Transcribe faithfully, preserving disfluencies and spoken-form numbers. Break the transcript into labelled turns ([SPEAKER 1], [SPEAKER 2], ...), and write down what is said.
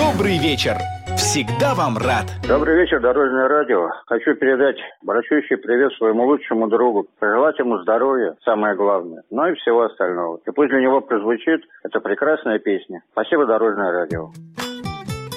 [SPEAKER 1] Добрый вечер. Всегда вам рад.
[SPEAKER 2] Добрый вечер, Дорожное радио. Хочу передать большущий привет своему лучшему другу. Пожелать ему здоровья, самое главное, но и всего остального. И пусть для него прозвучит эта прекрасная песня. Спасибо, Дорожное радио.